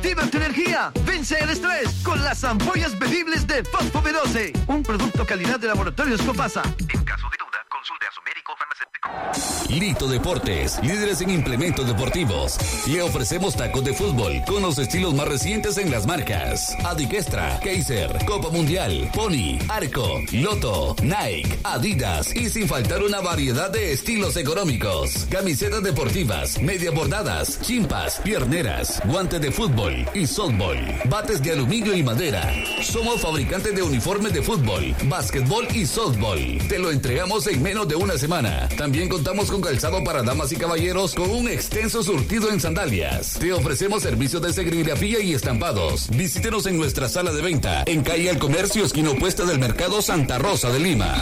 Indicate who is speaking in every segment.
Speaker 1: Reactiva tu energía. Vence el estrés con las ampollas bebibles de Fosfo B12. Un producto calidad de Laboratorios Copasa.
Speaker 2: En caso de duda, consulte a su médico farmacéutico.
Speaker 3: Lito Deportes, líderes en implementos deportivos. Le ofrecemos tacos de fútbol con los estilos más recientes en las marcas Adikestra, Kaiser, Copa Mundial, Pony, Arco, Lotto, Nike, Adidas y sin faltar una variedad de estilos económicos. Camisetas deportivas, media bordadas, chimpas, pierneras, guantes de fútbol y softball, bates de aluminio y madera. Somos fabricantes de uniformes de fútbol, básquetbol y softball. Te lo entregamos en menos de una semana. También contamos con calzado para damas y caballeros con un extenso surtido en sandalias. Te ofrecemos servicios de serigrafía y estampados. Visítenos en nuestra sala de venta en calle El Comercio, esquina opuesta del Mercado Santa Rosa de Lima.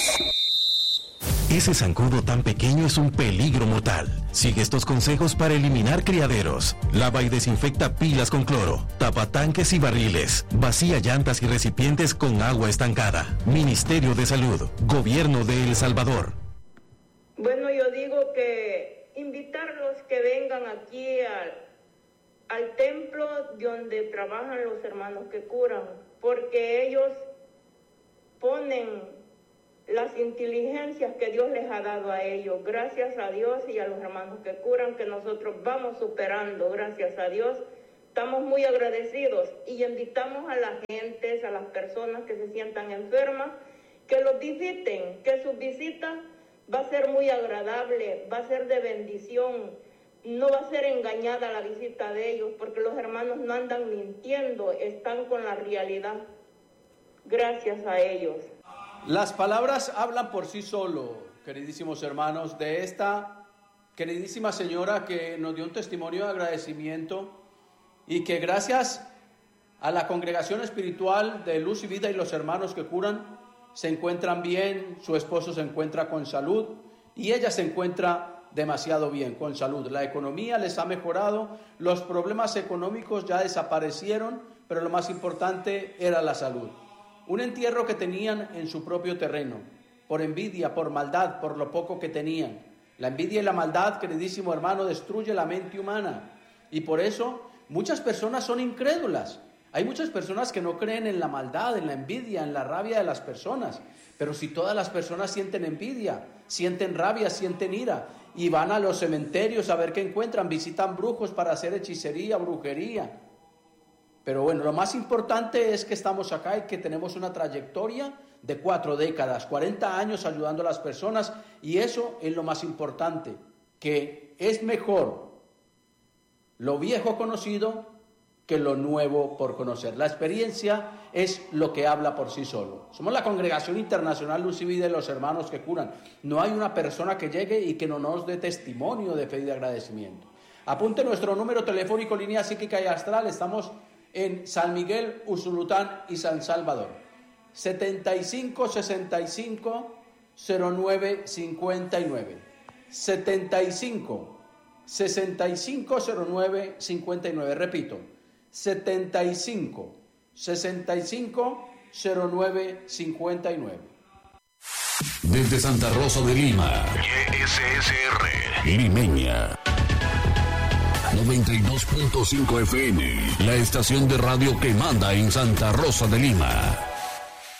Speaker 4: Ese zancudo tan pequeño es un peligro mortal. Sigue estos consejos para eliminar criaderos. Lava y desinfecta pilas con cloro. Tapa tanques y barriles. Vacía llantas y recipientes con agua estancada. Ministerio de Salud. Gobierno de El Salvador.
Speaker 5: Bueno, yo digo que invitarlos que vengan aquí al templo donde trabajan los hermanos que curan, porque ellos ponen las inteligencias que Dios les ha dado a ellos, gracias a Dios y a los hermanos que curan, que nosotros vamos superando, gracias a Dios. Estamos muy agradecidos y invitamos a las gentes, a las personas que se sientan enfermas, que los visiten, que su visita va a ser muy agradable, va a ser de bendición, no va a ser engañada la visita de ellos, porque los hermanos no andan mintiendo, están con la realidad. Gracias a ellos.
Speaker 6: Las palabras hablan por sí solo, queridísimos hermanos, de esta queridísima señora que nos dio un testimonio de agradecimiento y que gracias a la congregación espiritual de Luz y Vida y los hermanos que curan, se encuentran bien, su esposo se encuentra con salud y ella se encuentra demasiado bien, con salud. La economía les ha mejorado, los problemas económicos ya desaparecieron, pero lo más importante era la salud. Un entierro que tenían en su propio terreno, por envidia, por maldad, por lo poco que tenían. La envidia y la maldad, queridísimo hermano, destruye la mente humana. Y por eso muchas personas son incrédulas. Hay muchas personas que no creen en la maldad, en la envidia, en la rabia de las personas. Pero si todas las personas sienten envidia, sienten rabia, sienten ira, y van a los cementerios a ver qué encuentran, visitan brujos para hacer hechicería, brujería. Pero bueno, lo más importante es que estamos acá y que tenemos una trayectoria de 4 décadas, 40 años ayudando a las personas, y eso es lo más importante, que es mejor lo viejo conocido que lo nuevo por conocer. La experiencia es lo que habla por sí solo. Somos la Congregación Internacional Luz y Vida de los hermanos que curan. No hay una persona que llegue y que no nos dé testimonio de fe y de agradecimiento. Apunte nuestro número telefónico, línea psíquica y astral. Estamos en San Miguel, Usulután y San Salvador. 7565 0959. 75650959. Repito, 75650959.
Speaker 3: Desde Santa Rosa de Lima,
Speaker 2: YSSR
Speaker 3: Limeña 92.5 FM, la estación de radio que manda en Santa Rosa de Lima.